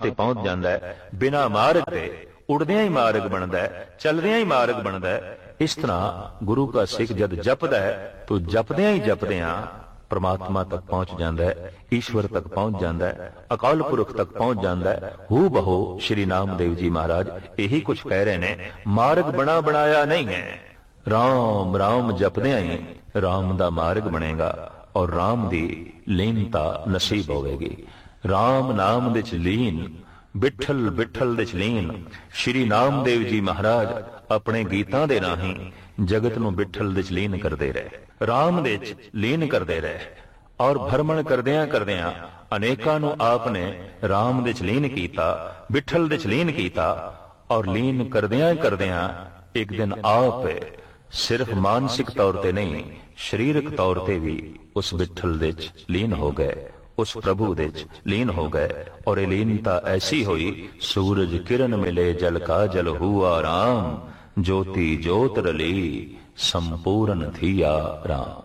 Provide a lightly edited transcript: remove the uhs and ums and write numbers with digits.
ਤੇ ਪਹੁੰਚ ਜਾਂਦਾ ਹੈ। ਬਿਨਾਂ ਮਾਰਗ ਤੇ ਉੜਦਿਆਂ ਹੀ ਮਾਰਗ ਬਣਦਾ ਹੈ, ਚਲਦਿਆਂ ਹੀ ਮਾਰਗ ਬਣਦਾ ਹੈ। ਇਸ ਤਰ੍ਹਾਂ ਗੁਰੂ ਕਾ ਸਿੱਖ ਜਦ ਜਪਦਾ ਹੈ ਤਾਂ ਜਪਦਿਆਂ ਹੀ ਜਪਦਿਆਂ परमात्मा तक पहुंच जाता है, ईश्वर तक पहुंच जाता है, अकाल पुरख तक पहुंच जाता है। हू बहो श्री नामदेव जी महाराज यही कुछ कह रहे ने, मार्ग बना बनाया नहीं है। राम राम जपदियां ही राम दा मार्ग बनेगा और राम दी लीनता नसीब होवेगी। राम नाम दे च लीन, बिठल बिठल दे च लीन श्री नामदेव जी महाराज अपने गीतां दे राहीं जगत नूं बिठल दे च लीन करदे रहे, राम दे च लीन करदे रहे और भ्रमण करदियां करदियां अनेकां नूं आपने राम दे च लीन कीता, बिठल दे च लीन कीता और लीन करदियां करदियां एक दिन आप सिर्फ मानसिक तौर ते नहीं शरीरक तौर ते भी उस बिठल दे च लीन हो गए, उस प्रभु दे च लीन हो गए। और ये लीनता ऐसी हुई, सूरज किरण मिले जल का जल हुआ राम, ज्योति ज्योत रली संपूर्ण थिया राम।